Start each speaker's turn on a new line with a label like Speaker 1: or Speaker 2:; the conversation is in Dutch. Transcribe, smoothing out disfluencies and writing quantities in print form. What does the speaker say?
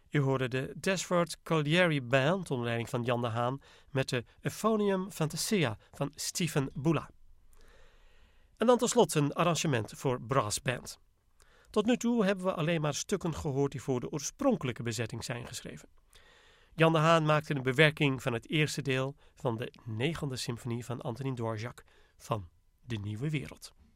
Speaker 1: U hoorde de Dashford Colliery Band onder leiding van Jan de Haan met de Euphonium Fantasia van Stephen Bula. En dan tot slot een arrangement voor brassband. Tot nu toe hebben we alleen maar stukken gehoord die voor de oorspronkelijke bezetting zijn geschreven. Jan de Haan maakte een bewerking van het eerste deel van de 9e symfonie van Antonín Dvořák van De Nieuwe Wereld.